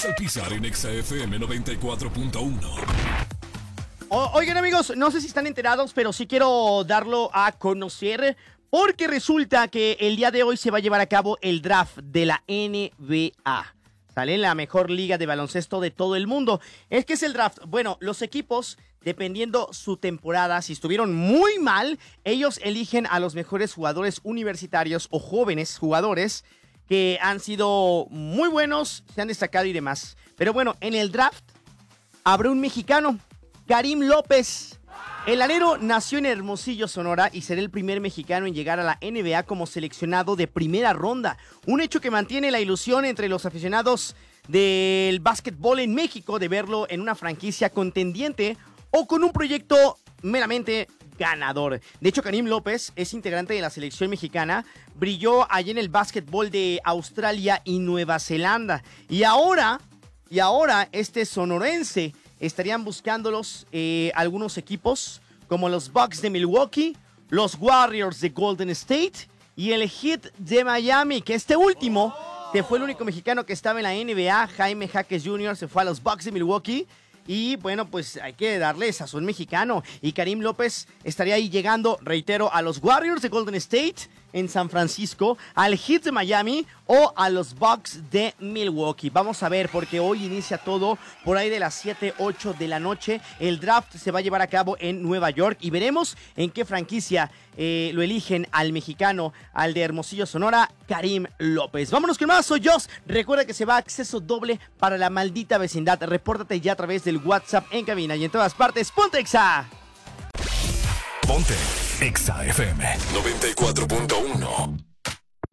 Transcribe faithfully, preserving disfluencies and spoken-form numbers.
César Pizar en Exa F M noventa y cuatro punto uno. O- Oigan amigos, no sé si están enterados, pero sí quiero darlo a conocer porque resulta que el día de hoy se va a llevar a cabo el draft de la N B A. Sale la mejor liga de baloncesto de todo el mundo. Es que es el draft. Bueno, los equipos, dependiendo su temporada, si estuvieron muy mal, ellos eligen a los mejores jugadores universitarios o jóvenes jugadores que han sido muy buenos, se han destacado y demás. Pero bueno, en el draft habrá un mexicano, Karim López. El alero nació en Hermosillo, Sonora, y será el primer mexicano en llegar a la N B A como seleccionado de primera ronda. Un hecho que mantiene la ilusión entre los aficionados del básquetbol en México de verlo en una franquicia contendiente o con un proyecto meramente ganador. De hecho, Karim López es integrante de la selección mexicana, brilló allí en el básquetbol de Australia y Nueva Zelanda. Y ahora, y ahora este sonorense estarían buscándolos eh, algunos equipos como los Bucks de Milwaukee, los Warriors de Golden State y el Heat de Miami, que este último, que fue el único mexicano que estaba en la N B A, Jaime Jaques junior, se fue a los Bucks de Milwaukee. Y bueno, pues hay que darle sazón mexicano. Y Karim López estaría ahí llegando, reitero, a los Warriors de Golden State en San Francisco, al Heat de Miami o a los Bucks de Milwaukee. Vamos a ver, porque hoy inicia todo por ahí de las siete, ocho de la noche. El draft se va a llevar a cabo en Nueva York y veremos en qué franquicia eh, lo eligen al mexicano, al de Hermosillo, Sonora, Karim López. Vámonos con más, soy Joss. Recuerda que se va a acceso doble para la maldita vecindad. Repórtate ya a través del WhatsApp en cabina y en todas partes. ¡Ponte Exa! Ponte Exa F M noventa y cuatro punto uno.